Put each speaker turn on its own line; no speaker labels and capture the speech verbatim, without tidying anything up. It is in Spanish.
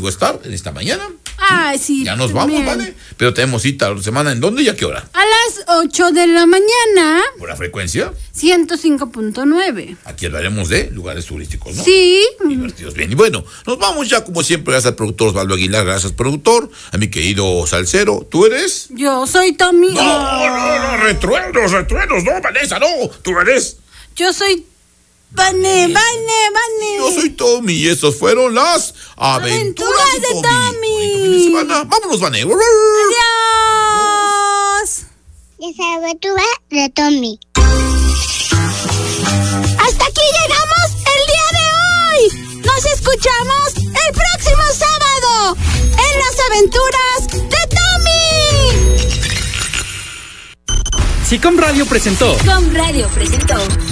contigo estar en esta mañana.
Ay, sí.
Ya nos vamos, bien. ¿Vale? Pero tenemos cita la semana, ¿en dónde y a qué hora?
A las ocho de la mañana.
¿Por la frecuencia?
ciento cinco punto nueve.
Aquí hablaremos de lugares turísticos, ¿no?
Sí.
Divertidos, bien. Y bueno, nos vamos ya como siempre, gracias al productor Osvaldo Aguilar, gracias productor, a mi querido Salcero. ¿Tú eres?
Yo soy Tommy.
No, no, no, retruenos, retruenos, no, Vanessa, no, tú eres.
Yo soy Vane, Vane, Vane.
Yo soy Tommy y esas fueron las aventuras, aventuras de, de Tommy. Tommy. Vámonos, Vane.
Adiós.
Las aventuras de Tommy.
Hasta aquí llegamos el día de hoy. Nos escuchamos el próximo sábado en las aventuras de Tommy.
Sicom Radio presentó.
Sicom Radio presentó